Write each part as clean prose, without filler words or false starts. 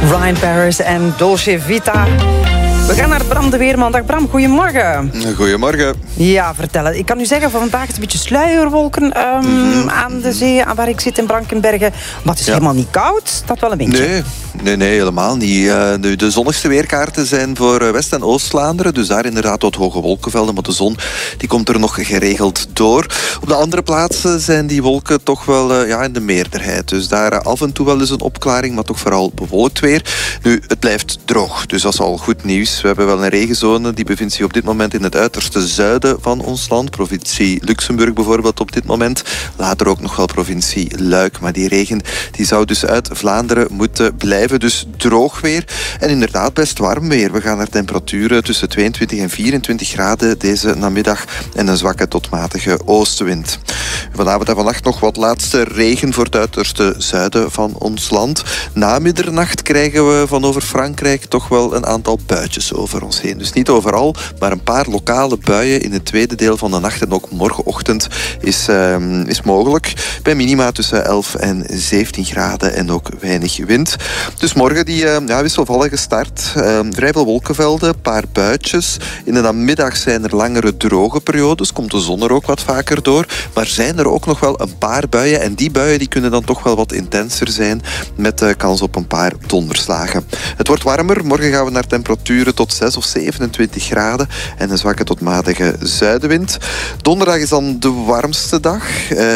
Ryan Paris en Dolce Vita. We gaan naar Bram de Weerman. Dag Bram, goedemorgen. Goedemorgen. Ja, vertel het. Ik kan u zeggen, van vandaag is het een beetje sluierwolken aan de zee, waar ik zit in Brankenbergen. Maar het is helemaal niet koud, dat wel een beetje. Nee, helemaal niet. De zonnigste weerkaarten zijn voor West- en Oost-Vlaanderen. Dus daar inderdaad wat hoge wolkenvelden. Maar de zon die komt er nog geregeld door. Op de andere plaatsen zijn die wolken toch wel in de meerderheid. Dus daar af en toe wel eens een opklaring, maar toch vooral bewolkt weer. Nu, het blijft droog. Dus dat is al goed nieuws. We hebben wel een regenzone. Die bevindt zich op dit moment in het uiterste zuiden van ons land. Provincie Luxemburg bijvoorbeeld op dit moment. Later ook nog wel provincie Luik. Maar die regen die zou dus uit Vlaanderen moeten blijven. Dus droog weer. En inderdaad best warm weer. We gaan naar temperaturen tussen 22 en 24 graden deze namiddag. En een zwakke tot matige oostenwind. Vanavond en vannacht nog wat laatste regen voor het uiterste zuiden van ons land. Na middernacht krijgen we van over Frankrijk toch wel een aantal buitjes over ons heen. Dus niet overal, maar een paar lokale buien in het tweede deel van de nacht. En ook morgenochtend is mogelijk. Bij minima tussen 11 en 17 graden en ook weinig wind. Dus morgen die wisselvallige start. Vrij veel wolkenvelden, een paar buitjes. In de namiddag zijn er langere droge periodes. Komt de zon er ook wat vaker door. Maar zijn er ook nog wel een paar buien. En die buien die kunnen dan toch wel wat intenser zijn. Met kans op een paar donderslagen. Het wordt warmer. Morgen gaan we naar temperaturen tot 6 of 27 graden. En een zwakke tot matige zuidenwind. Donderdag is dan de warmste dag.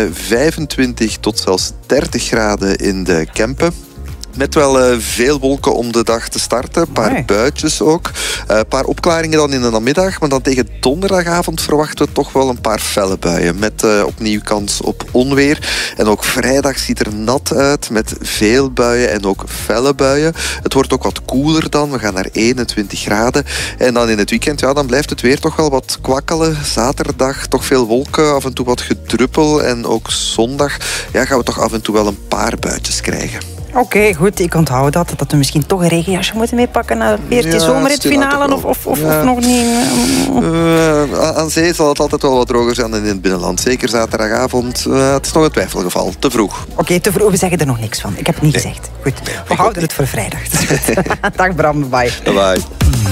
25 tot zelfs 30 graden in de Kempen. Met wel veel wolken om de dag te starten. Een paar buitjes ook. Een paar opklaringen dan in de namiddag. Maar dan tegen donderdagavond verwachten we toch wel een paar felle buien. Met opnieuw kans op onweer. En ook vrijdag ziet er nat uit. Met veel buien en ook felle buien. Het wordt ook wat koeler dan. We gaan naar 21 graden. En dan in het weekend, dan blijft het weer toch wel wat kwakkelen. Zaterdag toch veel wolken. Af en toe wat gedruppel. En ook zondag gaan we toch af en toe wel een paar buitjes krijgen. Oké, goed. Ik onthoud dat we misschien toch een regenjasje moeten meepakken naar de zomerritfinale of nog niet. Aan zee zal het altijd wel wat droger zijn dan in het binnenland. Zeker zaterdagavond. Het is nog een twijfelgeval. Te vroeg. Oké, te vroeg. We zeggen er nog niks van. Ik heb het niet gezegd. Goed. We houden het voor vrijdag. Dag Bram, bye. Bye.